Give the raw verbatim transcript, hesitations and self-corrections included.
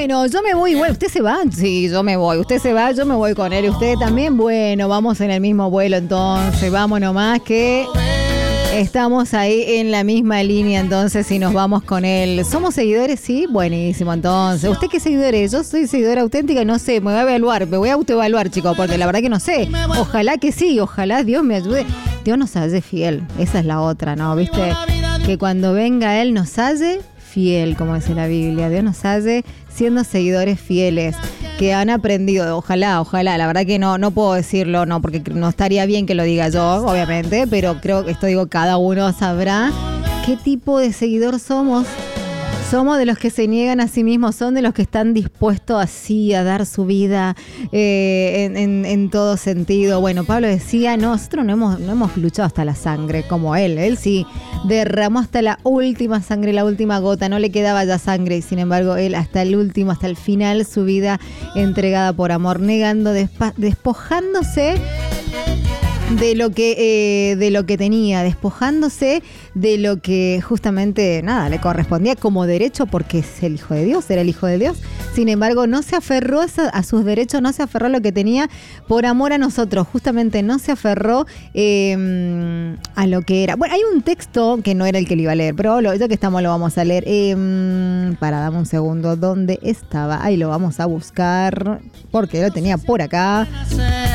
Bueno, yo me voy igual. ¿Usted se va? Sí, yo me voy. Usted se va, yo me voy con él. ¿Usted también? Bueno, vamos en el mismo vuelo entonces. Vamos nomás que estamos ahí en la misma línea entonces y nos vamos con él. ¿Somos seguidores? Sí, buenísimo entonces. ¿Usted qué seguidor es? Yo soy seguidora auténtica, no sé, me voy a evaluar, me voy a autoevaluar, chicos, porque la verdad que no sé. Ojalá que sí, ojalá Dios me ayude. Dios nos halle fiel, esa es la otra, ¿no? ¿Viste? Que cuando venga Él nos halle fiel, como dice la Biblia. Dios nos halle siendo seguidores fieles, que han aprendido, ojalá, ojalá, la verdad que no, no puedo decirlo, no, porque no estaría bien que lo diga yo, obviamente, pero creo que esto digo, cada uno sabrá qué tipo de seguidor somos. Somos de los que se niegan a sí mismos, son de los que están dispuestos así a dar su vida eh, en, en, en todo sentido. Bueno, Pablo decía, no, nosotros no hemos, no hemos luchado hasta la sangre como él. Él sí derramó hasta la última sangre, la última gota, no le quedaba ya sangre. Y sin embargo, él hasta el último, hasta el final, su vida entregada por amor, negando, despa- despojándose de lo que eh, de lo que tenía, despojándose de lo que justamente nada le correspondía como derecho, porque es el hijo de Dios, era el hijo de Dios. Sin embargo, no se aferró a, a sus derechos, no se aferró a lo que tenía por amor a nosotros, justamente no se aferró eh, a lo que era. Bueno, hay un texto que no era el que le iba a leer, pero lo, ya que estamos lo vamos a leer. Eh, para, dame un segundo, ¿dónde estaba? Ahí lo vamos a buscar, porque lo tenía por acá.